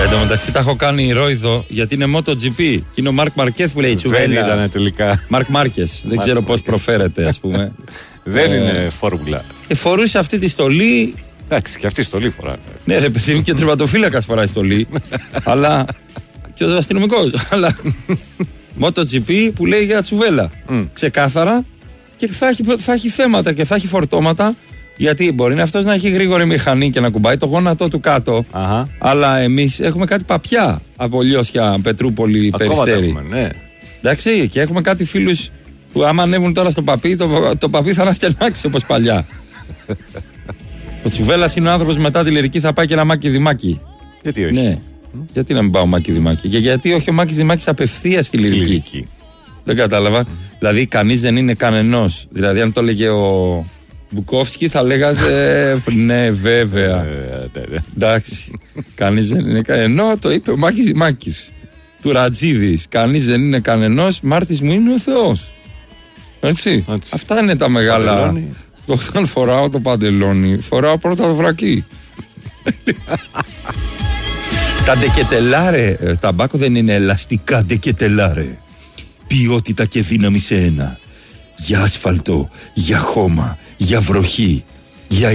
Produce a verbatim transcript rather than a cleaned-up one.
Εν τω μεταξύ τα έχω κάνει ρόιδο γιατί είναι MotoGP. Και είναι ο Μαρκ Μαρκέθ που λέει τσουβέλα. Δεν ήταν τελικά. Μαρκ Μάρκες. Δεν ξέρω πώς προφέρεται, ας πούμε. Δεν είναι φόρμουλα. Ε, φορούσε αυτή τη στολή. Εντάξει, και αυτή η στολή φοράει. Ναι, ρε παιδί μου, και ο τερματοφύλακας φοράει στολή. Αλλά. Και ο αστυνομικός. Αλλά. MotoGP που λέει για τσουβέλα. Mm. Ξεκάθαρα. Και θα έχει, θα έχει θέματα και θα έχει φορτώματα. Γιατί μπορεί αυτός να έχει γρήγορη μηχανή και να κουμπάει το γόνατό του κάτω. Αχα. Αλλά εμείς έχουμε κάτι παπιά από Λιώσια, Πετρούπολη, Περιστέρι. Έχουμε, ναι. Εντάξει, και έχουμε κάτι φίλους που άμα ανέβουν τώρα στο παπί, το, το παπί θα αναστενάξει όπως παλιά. Ο Τσουβέλλας είναι ο άνθρωπος μετά τη λυρική θα πάει και ένα Μάκη Δημάκη. Γιατί όχι. Ναι. Mm. Γιατί να μην πάω Μάκη Δημάκη. Και γιατί όχι ο Μάκης Δημάκης απευθείας στη λυρική. λυρική. Δεν κατάλαβα. Mm. Δηλαδή κανείς δεν είναι κανενός. Δηλαδή αν το έλεγε ο Μπουκόφσκι θα λέγατε ναι βέβαια. Εντάξει. Κανείς δεν είναι κανενός. Ενώ το είπε ο Μάκης Δημάκης. Του Ρατζίδης. Κανείς δεν είναι κανενός. Μάρτης μου είναι ο Θεός. Έτσι. Έτσι. Αυτά είναι τα μεγάλα. Όταν φοράω το παντελόνι, φοράω πρώτα το βρακί. Τα ντεκετελάρε, ταμπάκο δεν είναι ελαστικά ντεκετελάρε. Ποιότητα και δύναμη σε ένα. Για ασφαλτό, για χώμα, για βροχή,